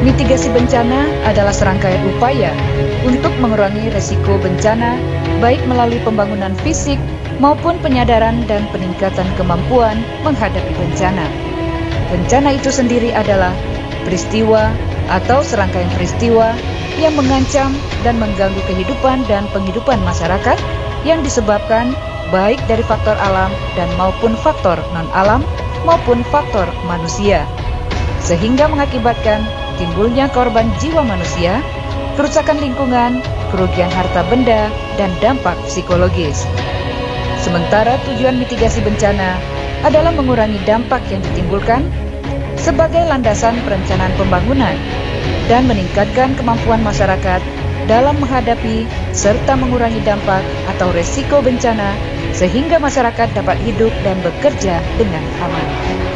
Mitigasi bencana adalah serangkaian upaya untuk mengurangi resiko bencana, baik melalui pembangunan fisik maupun penyadaran dan peningkatan kemampuan menghadapi bencana. Bencana itu sendiri adalah peristiwa atau serangkaian peristiwa yang mengancam dan mengganggu kehidupan dan penghidupan masyarakat yang disebabkan baik dari faktor alam dan maupun faktor non-alam maupun faktor manusia, sehingga mengakibatkan timbulnya korban jiwa manusia, kerusakan lingkungan, kerugian harta benda, dan dampak psikologis. Sementara tujuan mitigasi bencana adalah mengurangi dampak yang ditimbulkan sebagai landasan perencanaan pembangunan dan meningkatkan kemampuan masyarakat dalam menghadapi serta mengurangi dampak atau resiko bencana sehingga masyarakat dapat hidup dan bekerja dengan aman.